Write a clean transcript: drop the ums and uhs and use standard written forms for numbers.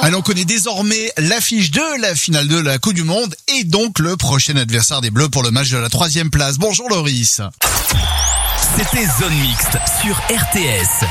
Allez, on connaît désormais l'affiche de la finale de la Coupe du Monde et donc le prochain adversaire des Bleus pour le match de la 3e place. Bonjour Loris. C'était Zone Mixte sur RTS.